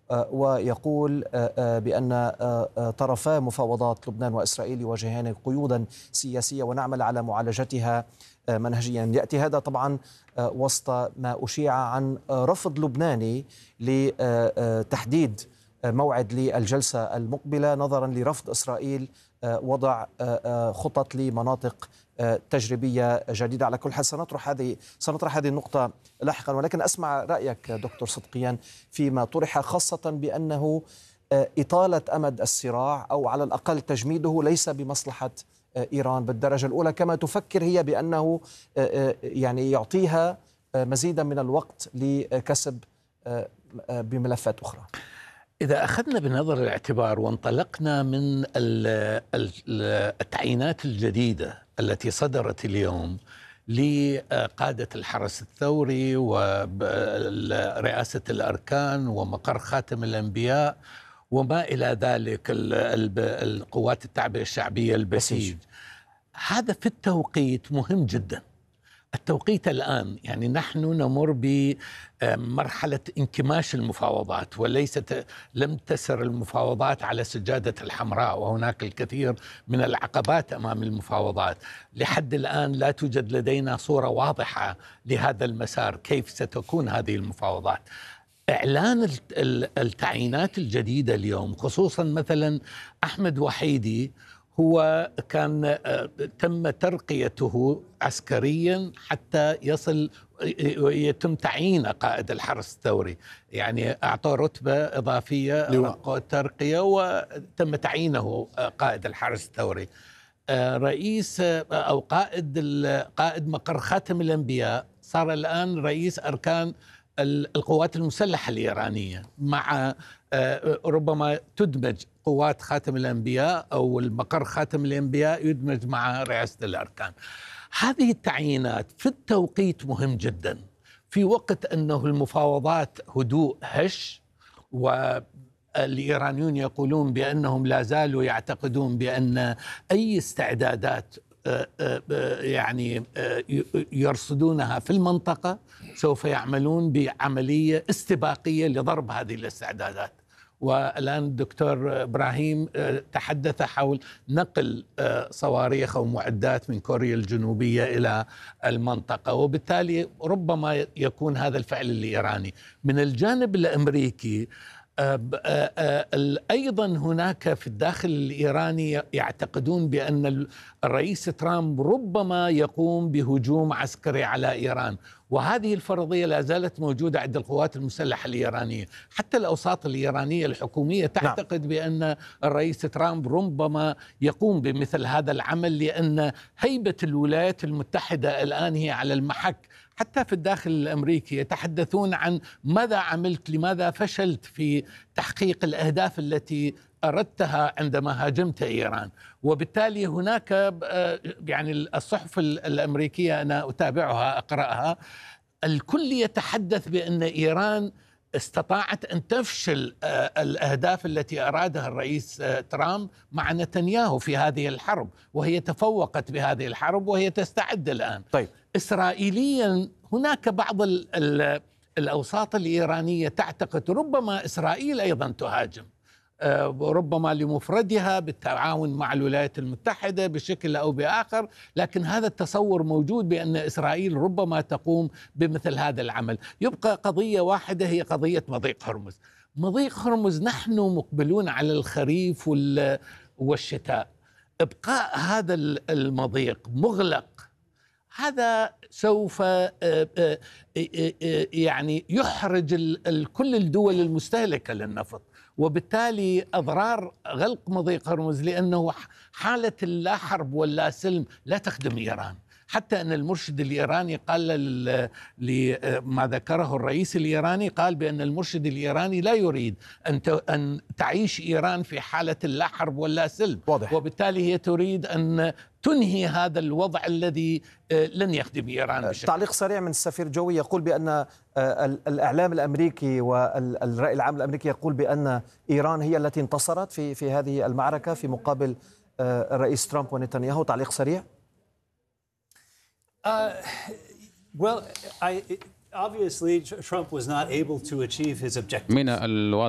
ويقول بأن طرفا مفاوضات لبنان وإسرائيل يواجهان قيودا سياسية ونعمل على معالجتها منهجيا. يأتي هذا طبعا وسط ما أشيع عن رفض لبناني لتحديد موعد للجلسة المقبلة نظرا لرفض إسرائيل وضع خطط لمناطق تجريبية جديدة. على كل حال سنطرح هذه النقطة لاحقا، ولكن أسمع رأيك دكتور صدقيان فيما طرح، خاصة بأنه إطالة أمد الصراع أو على الأقل تجميده ليس بمصلحة إيران بالدرجة الأولى، كما تفكر هي بأنه يعني يعطيها مزيدا من الوقت لكسب بملفات أخرى. إذا أخذنا بنظر الاعتبار وانطلقنا من التعيينات الجديدة التي صدرت اليوم لقادة الحرس الثوري ورئاسة الأركان ومقر خاتم الأنبياء وما إلى ذلك القوات التعبئة الشعبية البسيج، هذا في التوقيت مهم جدا. التوقيت الآن يعني نحن نمر بمرحلة انكماش المفاوضات لم تسر المفاوضات على سجادة الحمراء، وهناك الكثير من العقبات أمام المفاوضات. لحد الآن لا توجد لدينا صورة واضحة لهذا المسار، كيف ستكون هذه المفاوضات. إعلان التعيينات الجديدة اليوم، خصوصا مثلا أحمد وحيدي، هو كان تم ترقيته عسكريا حتى يتم تعيين قائد الحرس الثوري، يعني أعطاه رتبة إضافية ترقية وتم تعيينه قائد الحرس الثوري. رئيس أو قائد مقر خاتم الأنبياء صار الآن رئيس أركان القوات المسلحة الإيرانية، مع ربما تدمج قوات خاتم الأنبياء أو المقر خاتم الأنبياء يدمج مع رئاسة الأركان. هذه التعيينات في التوقيت مهم جدا، في وقت أنه المفاوضات هدوء هش، والإيرانيون يقولون بأنهم لا زالوا يعتقدون بأن أي استعدادات يعني يرصدونها في المنطقة سوف يعملون بعملية استباقية لضرب هذه الاستعدادات. والآن الدكتور إبراهيم تحدث حول نقل صواريخ أو معدات من كوريا الجنوبية إلى المنطقة، وبالتالي ربما يكون هذا الفعل الإيراني. من الجانب الأمريكي أيضا هناك في الداخل الإيراني يعتقدون بأن الرئيس ترامب ربما يقوم بهجوم عسكري على إيران، وهذه الفرضية لا زالت موجودة عند القوات المسلحة الإيرانية. حتى الأوساط الإيرانية الحكومية تعتقد بأن الرئيس ترامب ربما يقوم بمثل هذا العمل، لأن هيبة الولايات المتحدة الآن هي على المحك. حتى في الداخل الأمريكي يتحدثون عن ماذا عملت، لماذا فشلت في تحقيق الأهداف التي أردتها عندما هاجمت إيران. وبالتالي هناك يعني الصحف الأمريكية أنا أتابعها أقرأها، الكل يتحدث بأن إيران استطاعت أن تفشل الأهداف التي أرادها الرئيس ترامب مع نتنياهو في هذه الحرب، وهي تفوقت بهذه الحرب وهي تستعد الآن. طيب. إسرائيليا هناك بعض الأوساط الإيرانية تعتقد ربما إسرائيل أيضا تهاجم، ربما لمفردها بالتعاون مع الولايات المتحدة بشكل أو بآخر، لكن هذا التصور موجود بأن إسرائيل ربما تقوم بمثل هذا العمل. يبقى قضية واحدة هي قضية مضيق هرمز. مضيق هرمز نحن مقبلون على الخريف والشتاء، إبقاء هذا المضيق مغلق هذا سوف يعني يحرج كل الدول المستهلكة للنفط، وبالتالي أضرار غلق مضيق هرمز لأنه حالة اللا حرب واللا سلم لا تخدم إيران. حتى أن المرشد الإيراني قال لما ذكره الرئيس الإيراني، قال بأن المرشد الإيراني لا يريد أن تعيش إيران في حالة اللا حرب واللا سلم، واضح. وبالتالي هي تريد أن تنهي هذا الوضع الذي لن يخدم إيران بشكل. تعليق سريع من السفير جوي يقول بأن الإعلام الأمريكي والرأي العام الأمريكي يقول بأن إيران هي التي انتصرت في هذه المعركة في مقابل الرئيس ترامب ونتنياهو. تعليق سريع. Well, obviously Trump was not able to achieve his objective. من الواضح